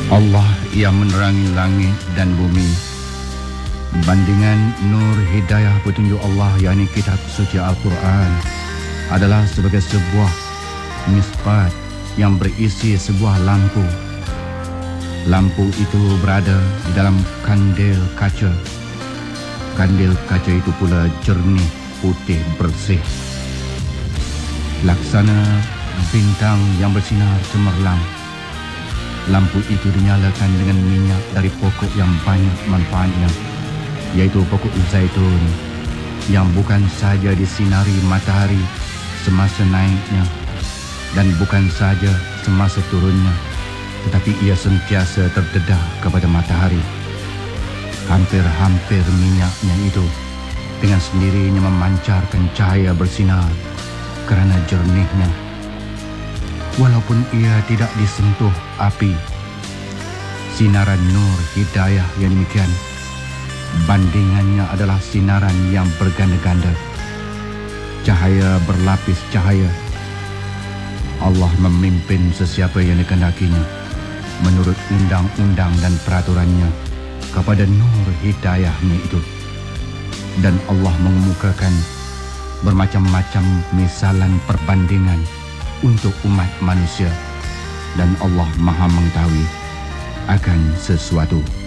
Allah yang menerangi langit dan bumi. Bandingan nur hidayah petunjuk Allah, yakni kitab suci Al-Quran, adalah sebagai sebuah misbat yang berisi sebuah lampu. Lampu itu berada di dalam kandil kaca. Kandil kaca itu pula jernih, putih, bersih, laksana bintang yang bersinar cemerlang. Lampu itu dinyalakan dengan minyak dari pokok yang banyak manfaatnya, yaitu pokok zaitun, yang bukan saja disinari matahari semasa naiknya dan bukan saja semasa turunnya, tetapi ia sentiasa terdedah kepada matahari. Hampir-hampir minyaknya itu dengan sendirinya memancarkan cahaya bersinar kerana jernihnya. Walaupun ia tidak disentuh api, sinaran nur hidayah yang demikian, bandingannya adalah sinaran yang berganda-ganda. Cahaya berlapis cahaya. Allah memimpin sesiapa yang dikehendakinya menurut undang-undang dan peraturannya kepada nur hidayahnya itu. Dan Allah mengemukakan bermacam-macam misalan perbandingan untuk umat manusia, dan Allah Maha mengetahui akan sesuatu.